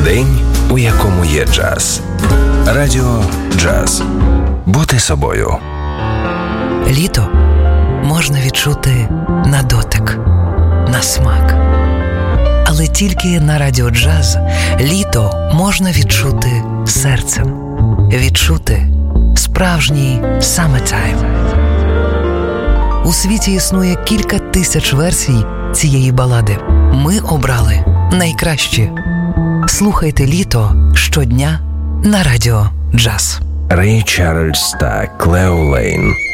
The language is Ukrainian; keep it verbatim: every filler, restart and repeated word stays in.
День, у якому є джаз. Радіо Джаз. Бути собою. Літо можна відчути на дотик, на смак. Але тільки на Радіо Джаз літо можна відчути серцем. Відчути справжній summertime. У світі існує кілька тисяч версій цієї балади. Ми обрали найкращі. Слухайте літо щодня на Радіо Джаз. Рей Чарльз та Клео Лейн.